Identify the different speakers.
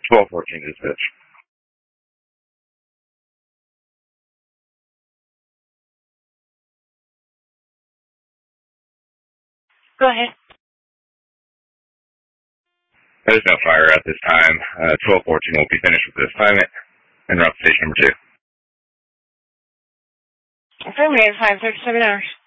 Speaker 1: 1214 dispatch.
Speaker 2: Go ahead.
Speaker 1: There's no fire at this time. 1214 will be finished with the assignment. En route to station number 2.
Speaker 2: Affirmative, 537 hours.